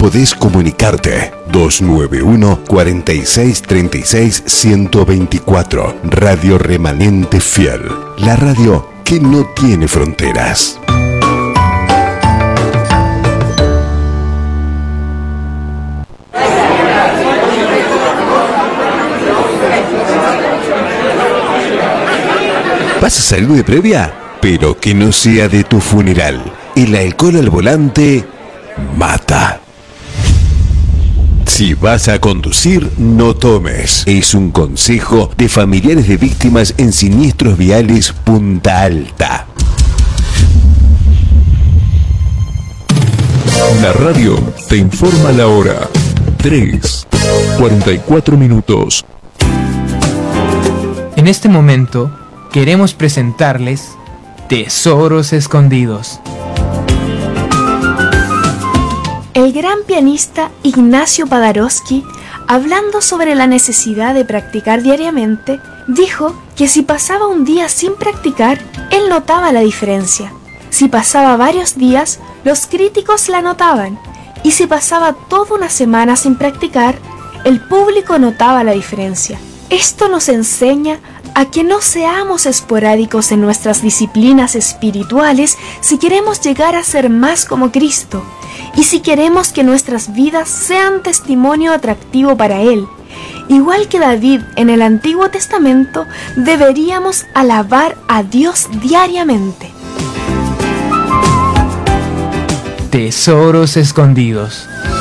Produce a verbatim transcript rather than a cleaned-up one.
podés comunicarte. dos nueve uno, cuatro seis tres seis, uno dos cuatro. Radio Remanente Fiel. La radio que no tiene fronteras. ¿Vas a salir de previa? Pero que no sea de tu funeral. El alcohol al volante mata. Si vas a conducir, no tomes. Es un consejo de familiares de víctimas en Siniestros Viales Punta Alta. La radio te informa la hora. tres, cuarenta y cuatro minutos. En este momento queremos presentarles Tesoros Escondidos. El gran pianista Ignacio Paderewski, hablando sobre la necesidad de practicar diariamente, dijo que si pasaba un día sin practicar, él notaba la diferencia. Si pasaba varios días, los críticos la notaban. Y si pasaba toda una semana sin practicar, el público notaba la diferencia. Esto nos enseña a que no seamos esporádicos en nuestras disciplinas espirituales si queremos llegar a ser más como Cristo y si queremos que nuestras vidas sean testimonio atractivo para Él. Igual que David en el Antiguo Testamento, deberíamos alabar a Dios diariamente. Tesoros Escondidos.